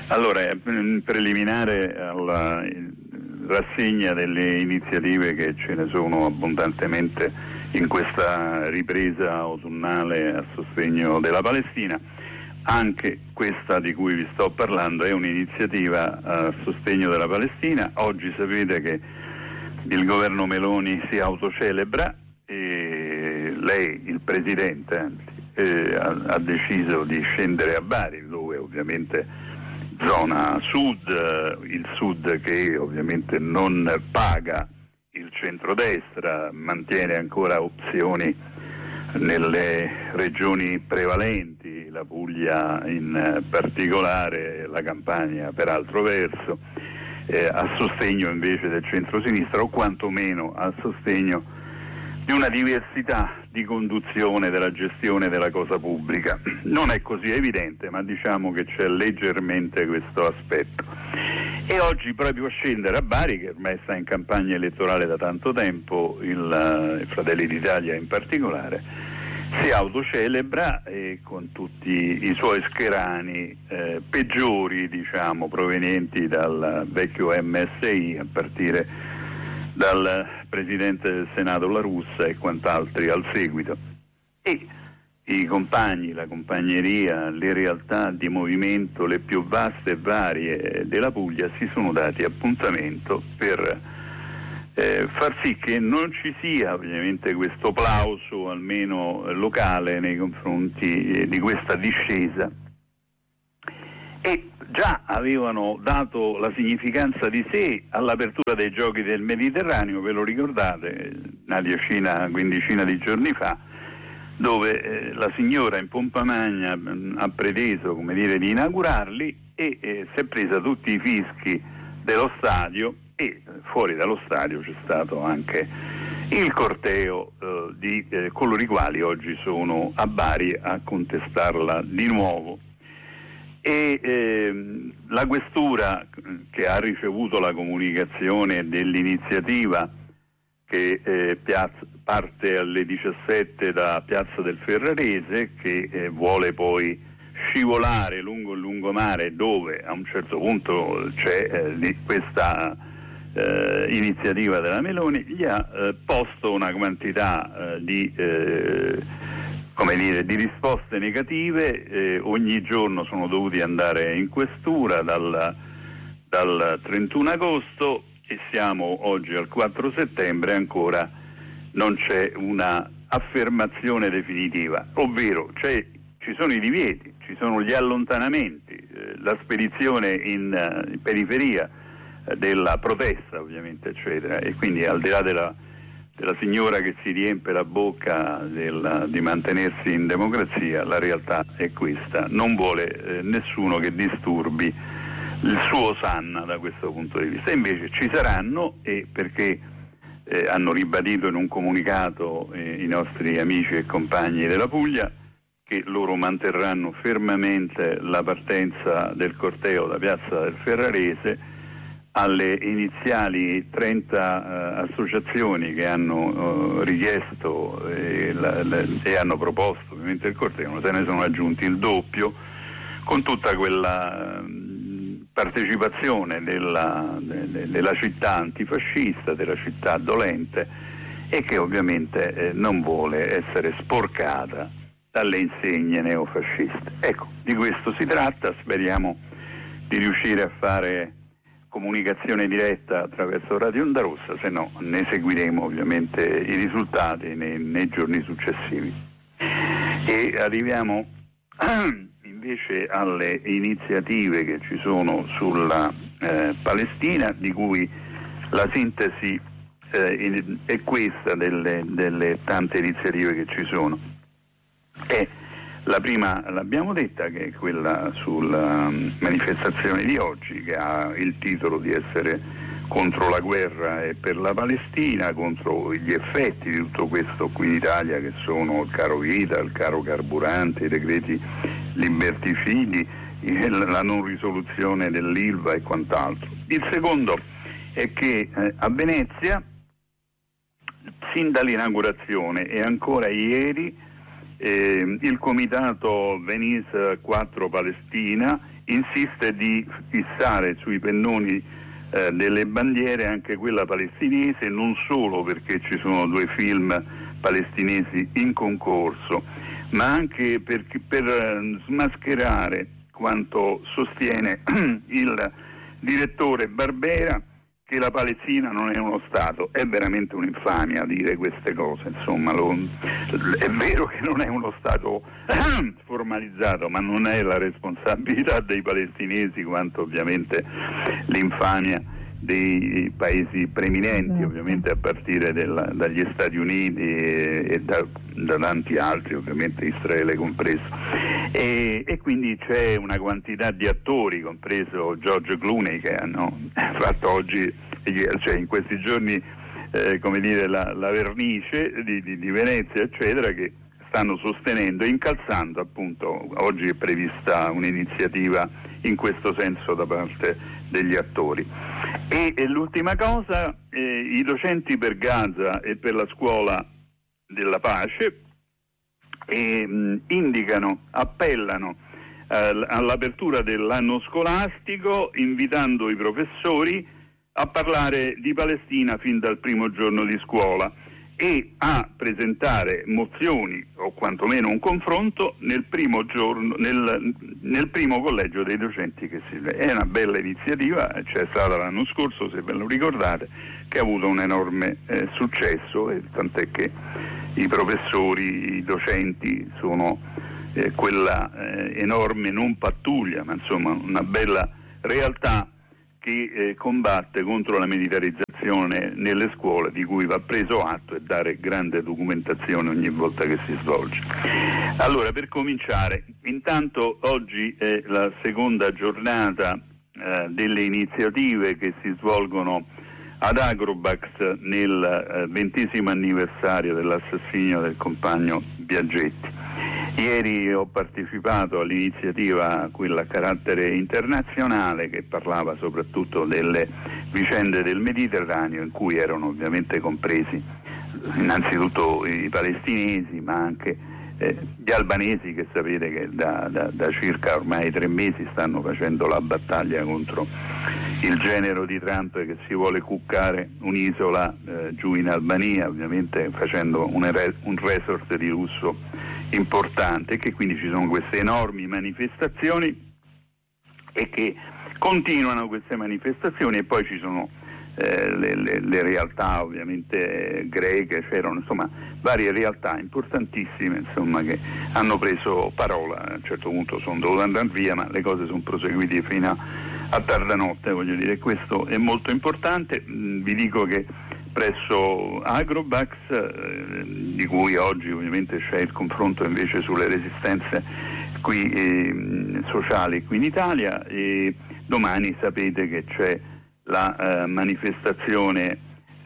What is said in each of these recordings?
Allora, preliminare alla rassegna delle iniziative, che ce ne sono abbondantemente in questa ripresa autunnale a sostegno della Palestina, anche questa di cui vi sto parlando è un'iniziativa a sostegno della Palestina. Oggi sapete che il governo Meloni si autocelebra e lei, il presidente, ha deciso di scendere a Bari, dove ovviamente zona sud, il sud che ovviamente non paga il centrodestra, mantiene ancora opzioni nelle regioni prevalenti, la Puglia in particolare, la Campania per altro verso, a sostegno invece del centro-sinistra, o quantomeno a sostegno di una diversità di conduzione della gestione della cosa pubblica. Non è così evidente, ma diciamo che c'è leggermente questo aspetto. E oggi, proprio a scendere a Bari, che ormai sta in campagna elettorale da tanto tempo, il Fratelli d'Italia in particolare, si autocelebra con tutti i suoi scherani peggiori, diciamo, provenienti dal vecchio MSI, a partire dal Presidente del Senato La Russa e quant'altri al seguito. E i compagni, la compagneria, le realtà di movimento, le più vaste e varie della Puglia, si sono dati appuntamento per far sì che non ci sia ovviamente questo plauso, almeno locale, nei confronti di questa discesa. E già avevano dato la significanza di sé all'apertura dei Giochi del Mediterraneo, ve lo ricordate, una quindicina di giorni fa, dove la signora in pompa magna ha preteso, come dire, di inaugurarli e si è presa tutti i fischi dello stadio, e fuori dallo stadio c'è stato anche il corteo di coloro i quali oggi sono a Bari a contestarla di nuovo. E la questura, che ha ricevuto la comunicazione dell'iniziativa che parte alle 17 da Piazza del Ferrarese, che vuole poi scivolare lungo il lungomare, dove a un certo punto c'è questa iniziativa della Meloni, gli ha posto una quantità di risposte negative. Ogni giorno sono dovuti andare in questura dal 31 agosto e siamo oggi al 4 settembre e ancora non c'è una affermazione definitiva, ovvero ci sono i divieti, ci sono gli allontanamenti, la spedizione in periferia della protesta ovviamente, eccetera. E quindi, al di là della signora che si riempie la bocca di mantenersi in democrazia, la realtà è questa: non vuole nessuno che disturbi il suo Osanna da questo punto di vista. Invece ci saranno, e perché hanno ribadito in un comunicato i nostri amici e compagni della Puglia che loro manterranno fermamente la partenza del corteo da Piazza del Ferrarese alle iniziali 30 associazioni che hanno richiesto e hanno proposto ovviamente il corteo. Se ne sono aggiunti il doppio, con tutta quella partecipazione della città antifascista, della città dolente, e che ovviamente non vuole essere sporcata dalle insegne neofasciste. Ecco, di questo si tratta. Speriamo di riuscire a fare comunicazione diretta attraverso Radio Onda Rossa, se no ne seguiremo ovviamente i risultati nei giorni successivi. E arriviamo invece alle iniziative che ci sono sulla Palestina, di cui la sintesi è questa delle tante iniziative che ci sono. La prima l'abbiamo detta, che è quella sulla manifestazione di oggi, che ha il titolo di essere contro la guerra e per la Palestina, contro gli effetti di tutto questo qui in Italia, che sono il caro vita, il caro carburante, i decreti liberticidi, la non risoluzione dell'Ilva e quant'altro. Il secondo è che a Venezia, sin dall'inaugurazione e ancora ieri, il comitato Venice 4 Palestina insiste di fissare sui pennoni delle bandiere anche quella palestinese, non solo perché ci sono 2 film palestinesi in concorso, ma anche per smascherare quanto sostiene il direttore Barbera, che la Palestina non è uno Stato. È veramente un'infamia dire queste cose, insomma. È vero che non è uno Stato formalizzato, ma non è la responsabilità dei palestinesi quanto ovviamente l'infamia dei paesi preeminenti, esatto, ovviamente a partire dagli Stati Uniti e da tanti altri, ovviamente Israele compreso, e quindi c'è una quantità di attori, compreso George Clooney, che hanno fatto oggi, cioè in questi giorni come dire la vernice di Venezia, eccetera, che stanno sostenendo e incalzando, appunto, oggi è prevista un'iniziativa in questo senso da parte degli attori. E l'ultima cosa, i docenti per Gaza e per la scuola della pace appellano all'apertura dell'anno scolastico, invitando i professori a parlare di Palestina fin dal primo giorno di scuola e a presentare mozioni o quantomeno un confronto nel primo giorno, nel primo collegio dei docenti che si è una bella iniziativa, c'è stata l'anno scorso, se ve lo ricordate, che ha avuto un enorme successo, tant'è che i professori, i docenti sono quella enorme non pattuglia, ma insomma una bella realtà che combatte contro la militarizzazione nelle scuole, di cui va preso atto e dare grande documentazione ogni volta che si svolge. Allora, per cominciare, intanto oggi è la seconda giornata delle iniziative che si svolgono ad Agrobax nel 20° anniversario dell'assassinio del compagno Biaggetti. Ieri ho partecipato all'iniziativa, quella a carattere internazionale, che parlava soprattutto delle vicende del Mediterraneo, in cui erano ovviamente compresi innanzitutto i palestinesi, ma anche gli albanesi, che sapete che da circa ormai 3 mesi stanno facendo la battaglia contro il genero di Trump, che si vuole cuccare un'isola giù in Albania, ovviamente facendo un resort di lusso importante, e che quindi ci sono queste enormi manifestazioni e che continuano queste manifestazioni, e poi ci sono le realtà ovviamente greche, c'erano insomma varie realtà importantissime, insomma, che hanno preso parola. A un certo punto sono dovuto andare via, ma le cose sono proseguite fino a tarda notte, voglio dire, questo è molto importante. Vi dico che presso Agrobax, di cui oggi ovviamente c'è il confronto invece sulle resistenze qui sociali qui in Italia, e domani sapete che c'è la manifestazione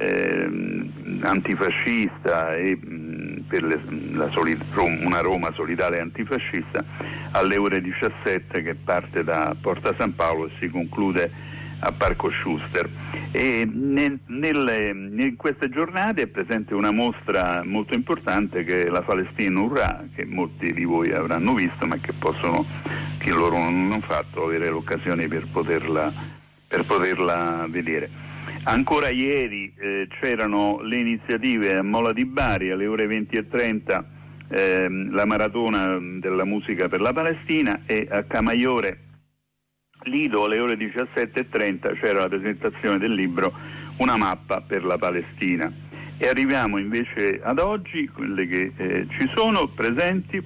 antifascista e per una Roma solidale antifascista alle ore 17, che parte da Porta San Paolo e si conclude a Parco Schuster. E in queste giornate è presente una mostra molto importante, che è la Palestina Urrà, che molti di voi avranno visto, ma che possono, chi loro non hanno fatto, avere l'occasione per poterla vedere. Ancora ieri c'erano le iniziative a Mola di Bari alle ore 20:30, la maratona della musica per la Palestina, e a Camaiore Lido alle ore 17:30 c'era la presentazione del libro Una mappa per la Palestina. E arriviamo invece ad oggi, quelle che ci sono presenti.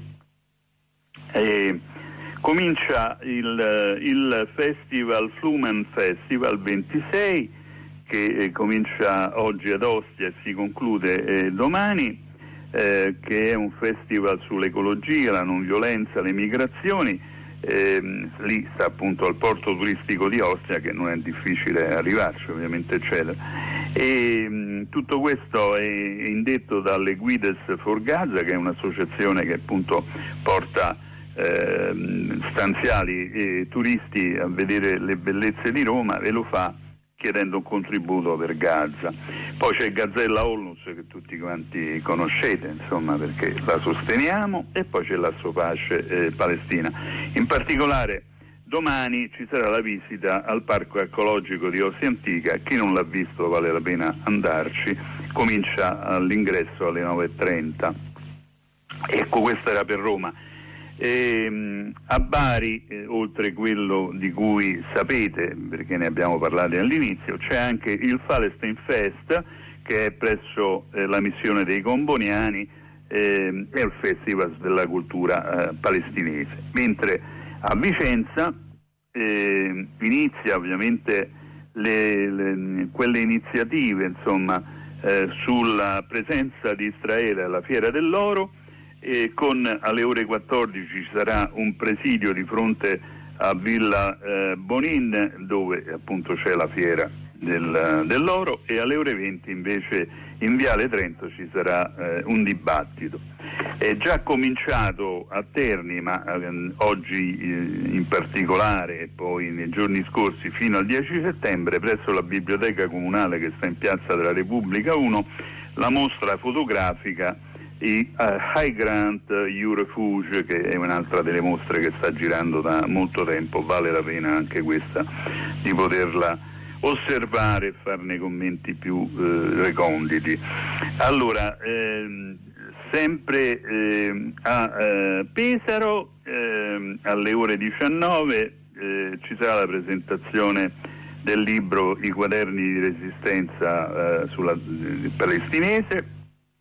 Comincia il festival Flumen Festival 26, che comincia oggi ad Ostia e si conclude domani, che è un festival sull'ecologia, la non violenza, le migrazioni. Lì sta appunto al porto turistico di Ostia, che non è difficile arrivarci, ovviamente eccetera. E tutto questo è indetto dalle Guides for Gaza, che è un'associazione che appunto porta stanziali e turisti a vedere le bellezze di Roma, e lo fa chiedendo un contributo per Gaza. Poi c'è Gazella Onlus, che tutti quanti conoscete, insomma, perché la sosteniamo, e poi c'è l'Assopace Palestina. In particolare domani ci sarà la visita al parco ecologico di Ostia Antica. Chi non l'ha visto vale la pena andarci, comincia all'ingresso alle 9:30. Ecco, questo era per Roma. A Bari, oltre quello di cui sapete, perché ne abbiamo parlato all'inizio, c'è anche il Palestine Fest, che è presso la missione dei Comboniani, è il Festival della cultura palestinese. Mentre a Vicenza inizia ovviamente quelle iniziative, insomma, sulla presenza di Israele alla Fiera dell'Oro, e con alle ore 14 ci sarà un presidio di fronte a Villa Bonin, dove appunto c'è la Fiera dell'Oro, e alle ore 20 invece in Viale Trento ci sarà un dibattito. È già cominciato a Terni, ma oggi in particolare, e poi nei giorni scorsi fino al 10 settembre, presso la Biblioteca Comunale che sta in Piazza della Repubblica 1, la mostra fotografica High Grant Refuge, che è un'altra delle mostre che sta girando da molto tempo. Vale la pena anche questa di poterla osservare e farne commenti più reconditi. Allora, sempre a Pesaro, alle ore 19 ci sarà la presentazione del libro I quaderni di resistenza sulla palestinese,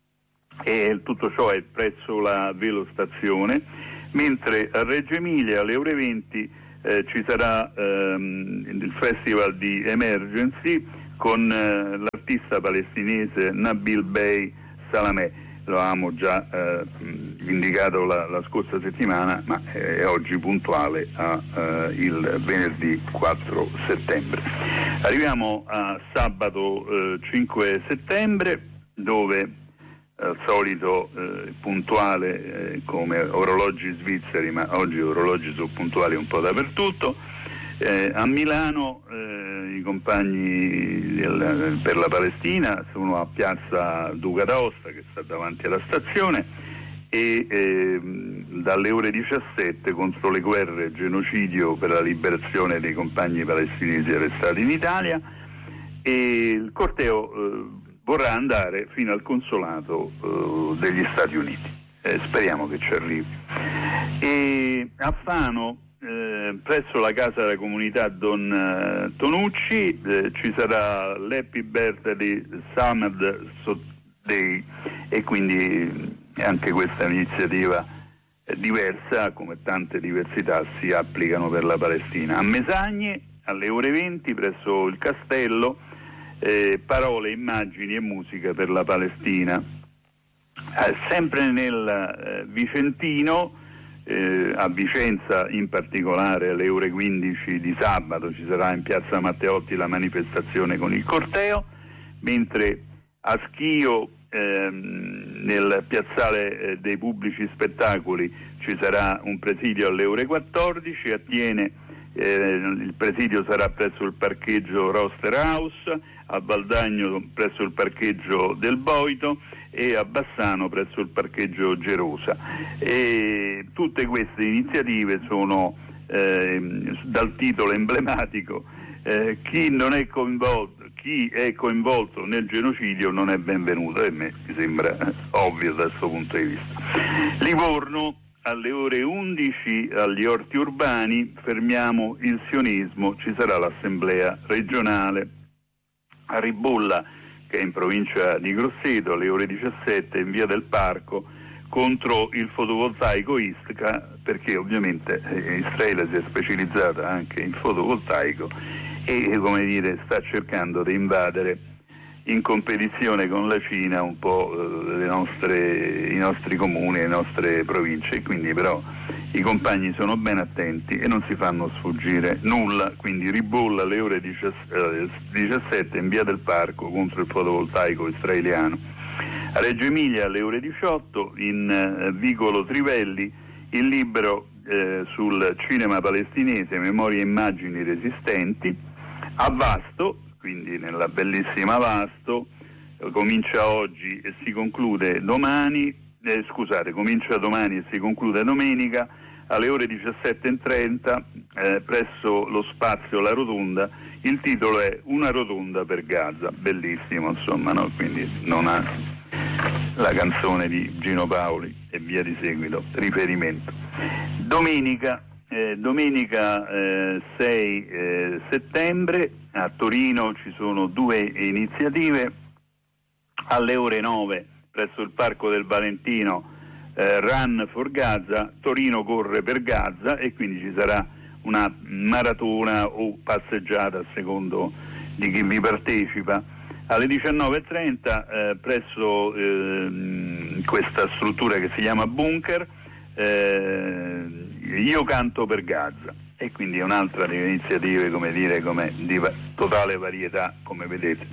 e tutto ciò è presso la Velostazione, mentre a Reggio Emilia alle ore 20 ci sarà il Festival di Emergency con l'artista palestinese Nabil Bey Salameh. Lo avevamo già indicato la scorsa settimana, ma è oggi puntuale il venerdì 4 settembre. Arriviamo a sabato 5 settembre, dove al solito puntuale come orologi svizzeri, ma oggi orologi sono puntuali un po' dappertutto. A Milano i compagni per la Palestina sono a piazza Duca d'Aosta, che sta davanti alla stazione, e dalle ore 17 contro le guerre e genocidio per la liberazione dei compagni palestinesi arrestati in Italia, e il corteo vorrà andare fino al consolato degli Stati Uniti. Speriamo che ci arrivi. E a Fano, presso la casa della comunità Don Tonucci, ci sarà l'Happy Birthday Summer Day, e quindi anche questa iniziativa diversa, come tante diversità, si applicano per la Palestina. A Mesagne, alle ore 20, presso il castello, parole, immagini e musica per la Palestina. Sempre nel Vicentino, a Vicenza in particolare, alle ore 15 di sabato ci sarà in piazza Matteotti la manifestazione con il corteo, mentre a Schio, nel piazzale dei pubblici spettacoli, ci sarà un presidio alle ore 14. A Tiene il presidio sarà presso il parcheggio Roster House, a Valdagno presso il parcheggio del Boito, e a Bassano presso il parcheggio Gerosa. E tutte queste iniziative sono dal titolo emblematico: chi è coinvolto nel genocidio non è benvenuto, e a me mi sembra ovvio da questo punto di vista. Livorno, alle ore 11 agli Orti Urbani, fermiamo il sionismo, ci sarà l'assemblea regionale. A Ribolla, che è in provincia di Grosseto, alle ore 17 in via del Parco, contro il fotovoltaico Isca, perché ovviamente Israele si è specializzata anche in fotovoltaico e, come dire, sta cercando di invadere in competizione con la Cina un po' i nostri comuni, le nostre province, e quindi però i compagni sono ben attenti e non si fanno sfuggire nulla. Quindi Ribolla alle ore 17 in via del Parco contro il fotovoltaico israeliano. A Reggio Emilia alle ore 18 in vicolo Trivelli il libro sul cinema palestinese, memorie e immagini resistenti. A Vasto, quindi nella bellissima Vasto, comincia oggi e si conclude domani, comincia domani e si conclude domenica alle ore 17:30 presso lo spazio La Rotonda. Il titolo è Una rotonda per Gaza, bellissimo, insomma, no? Quindi non ha la canzone di Gino Paoli e via di seguito riferimento. Domenica 6 settembre a Torino ci sono due iniziative. Alle ore 9 presso il Parco del Valentino, Run for Gaza, Torino corre per Gaza, e quindi ci sarà una maratona o passeggiata a secondo di chi vi partecipa. Alle 19:30 presso questa struttura che si chiama Bunker, Io canto per Gaza, e quindi è un'altra delle iniziative, come di totale varietà, come vedete.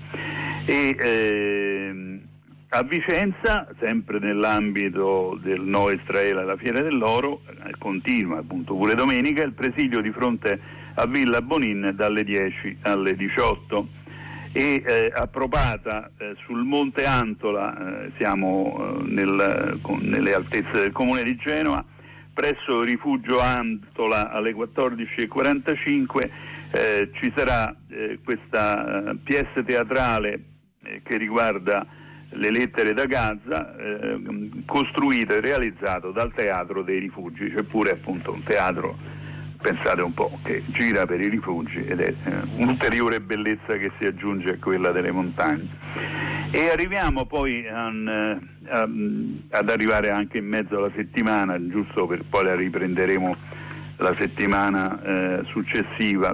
E a Vicenza, sempre nell'ambito del No Israele alla Fiera dell'Oro, continua appunto pure domenica il presidio di fronte a Villa Bonin dalle 10 alle 18. E a Propata, sul Monte Antola, siamo nelle altezze del comune di Genova, presso il rifugio Antola alle 14:45 ci sarà questa pièce teatrale che riguarda le lettere da Gaza, costruito e realizzato dal Teatro dei Rifugi. C'è pure appunto un teatro, pensate un po', che gira per i rifugi, ed è un'ulteriore bellezza che si aggiunge a quella delle montagne. E arriviamo poi ad arrivare anche in mezzo alla settimana, giusto, per poi la riprenderemo la settimana successiva.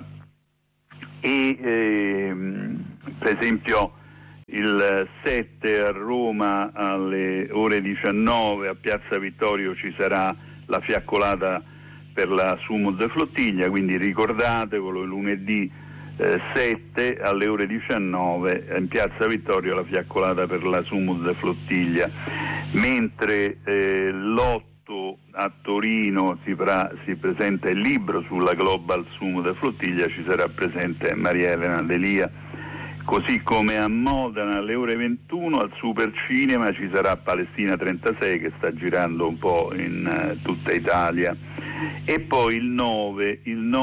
E per esempio il 7 a Roma alle ore 19 a Piazza Vittorio ci sarà la fiaccolata per la Sumud Flottiglia, quindi ricordatevelo, lunedì 7 alle ore 19 in Piazza Vittorio la fiaccolata per la Sumud Flottiglia. Mentre l'8 a Torino si presenta il libro sulla Global Sumud Flottiglia, ci sarà presente Maria Elena Delia. Così come a Modena alle ore 21 al Super Cinema ci sarà Palestina 36, che sta girando un po' in tutta Italia. E poi il 9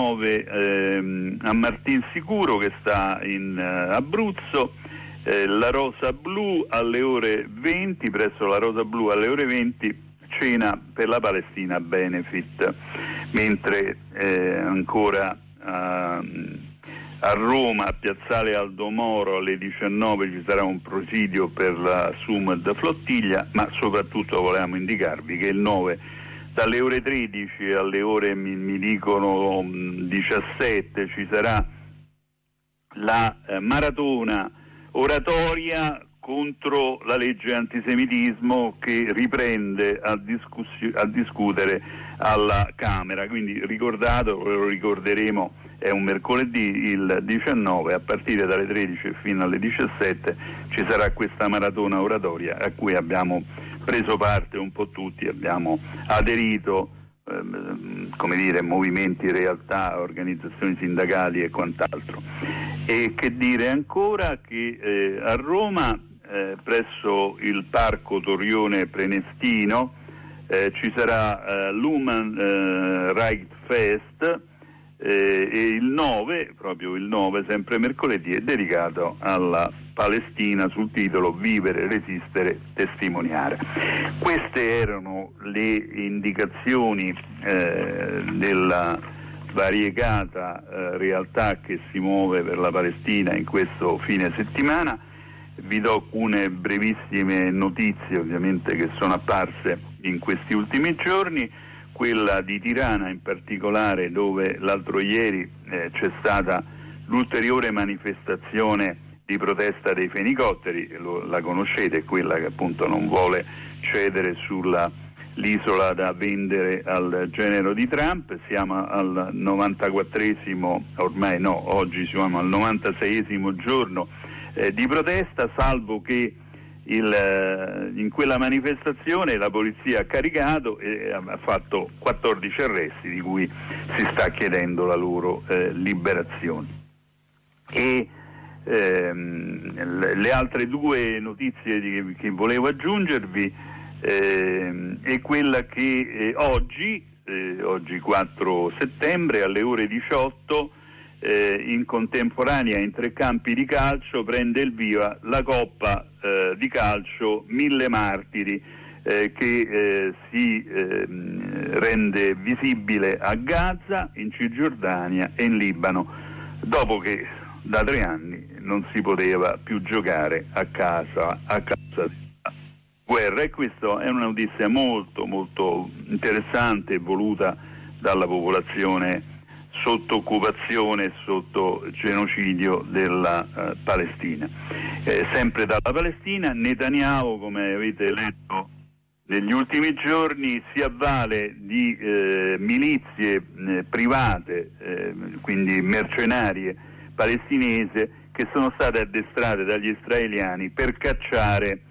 a Martinsicuro, che sta in Abruzzo, la Rosa Blu alle ore 20, presso la Rosa Blu alle ore 20, cena per la Palestina Benefit. Mentre ancora a Roma, a Piazzale Aldo Moro alle 19 ci sarà un presidio per la Sumud Flottiglia, ma soprattutto volevamo indicarvi che il 9 dalle ore 13 alle ore mi dicono 17 ci sarà la maratona oratoria contro la legge antisemitismo, che riprende a discutere alla Camera. Quindi ricordatelo, lo ricorderemo, è un mercoledì il 19, a partire dalle 13 fino alle 17 ci sarà questa maratona oratoria a cui abbiamo preso parte un po' tutti, abbiamo aderito, movimenti, realtà, organizzazioni sindacali e quant'altro. E che dire ancora, che a Roma, presso il Parco Torione Prenestino, ci sarà l'Human Rights Fest, e il 9, sempre mercoledì, è dedicato alla Palestina sul titolo Vivere, resistere, testimoniare. Queste erano le indicazioni della variegata realtà che si muove per la Palestina in questo fine settimana. Vi do alcune brevissime notizie, ovviamente, che sono apparse in questi ultimi giorni. Quella di Tirana in particolare, dove l'altro ieri c'è stata l'ulteriore manifestazione di protesta dei fenicotteri, la conoscete, quella che appunto non vuole cedere sull'isola da vendere al genero di Trump. Siamo al 94esimo, oggi siamo al 96esimo giorno di protesta, salvo che in quella manifestazione la polizia ha caricato e ha fatto 14 arresti, di cui si sta chiedendo la loro liberazione. E Le altre due notizie che volevo aggiungervi è quella che oggi 4 settembre alle ore 18 in contemporanea in 3 campi di calcio prende il via la Coppa di calcio 1000 martiri che si rende visibile a Gaza, in Cisgiordania e in Libano, dopo che da 3 anni non si poteva più giocare a causa della guerra. E questa è una notizia molto molto interessante, voluta dalla popolazione sotto occupazione e sotto genocidio della Palestina. Sempre dalla Palestina, Netanyahu, come avete letto negli ultimi giorni, si avvale di milizie private, quindi mercenarie palestinese, che sono state addestrate dagli israeliani per cacciare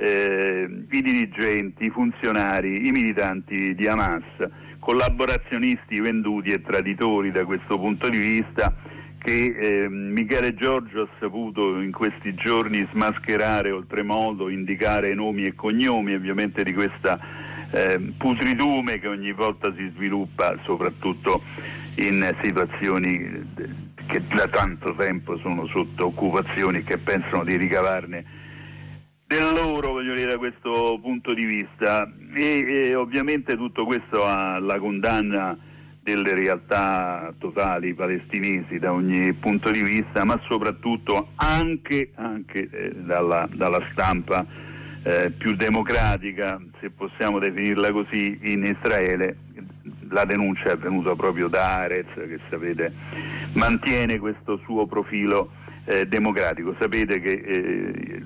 i dirigenti, i funzionari, i militanti di Hamas, collaborazionisti venduti e traditori da questo punto di vista, che Michele Giorgio ha saputo in questi giorni smascherare oltremodo, indicare nomi e cognomi ovviamente di questa putridume che ogni volta si sviluppa soprattutto in situazioni che da tanto tempo sono sotto occupazioni, che pensano di ricavarne del loro, voglio dire, da questo punto di vista. E ovviamente tutto questo ha la condanna delle realtà totali palestinesi da ogni punto di vista, ma soprattutto anche dalla stampa più democratica, se possiamo definirla così, in Israele. La denuncia è venuta proprio da Haaretz, che sapete mantiene questo suo profilo democratico. Sapete che